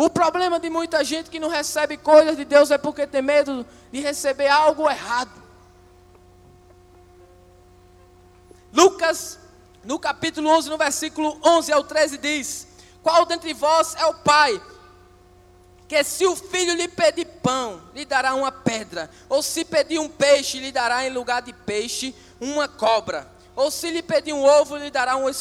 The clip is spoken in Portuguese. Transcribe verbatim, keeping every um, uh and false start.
O problema de muita gente que não recebe coisas de Deus é porque tem medo de receber algo errado. Lucas, no capítulo onze, no versículo onze ao treze diz: qual dentre vós é o pai, que se o filho lhe pedir pão, lhe dará uma pedra? Ou se pedir um peixe, lhe dará em lugar de peixe uma cobra? Ou se lhe pedir um ovo, lhe dará um